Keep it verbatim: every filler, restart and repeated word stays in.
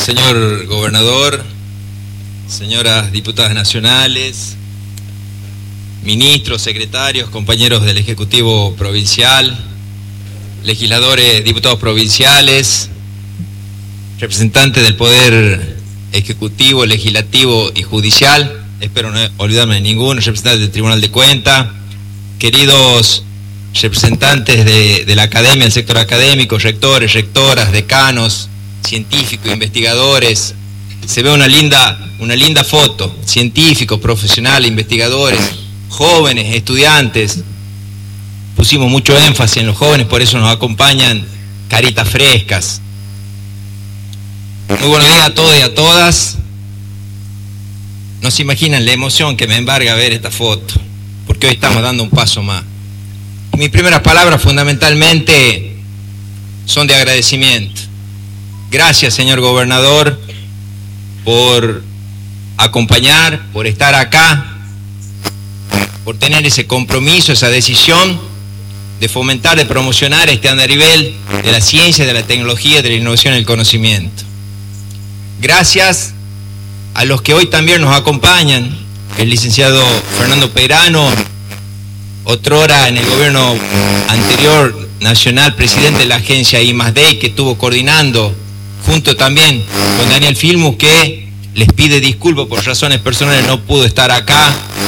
Señor gobernador, señoras diputadas nacionales, ministros, secretarios, compañeros del Ejecutivo Provincial, legisladores, diputados provinciales, representantes del Poder Ejecutivo, Legislativo y Judicial, espero no olvidarme de ninguno, representantes del Tribunal de Cuentas, queridos representantes de, de la academia, del sector académico, rectores, rectoras, decanos, científicos, investigadores. Se ve una linda, una linda foto, científicos, profesionales, investigadores, jóvenes, estudiantes. Pusimos mucho énfasis en los jóvenes, por eso nos acompañan caritas frescas. Muy buenos días a todos y a todas. No se imaginan la emoción que me embarga ver esta foto, porque hoy estamos dando un paso más. Y mis primeras palabras fundamentalmente son de agradecimiento. Gracias, señor gobernador, por acompañar, por estar acá, por tener ese compromiso, esa decisión de fomentar, de promocionar este andarivel de la ciencia, de la tecnología, de la innovación y el conocimiento. Gracias a los que hoy también nos acompañan, el licenciado Fernando Peirano, otrora en el gobierno anterior nacional, presidente de la agencia I más D, que estuvo coordinando, junto también con Daniel Filmus, que les pide disculpas por razones personales, no pudo estar acá,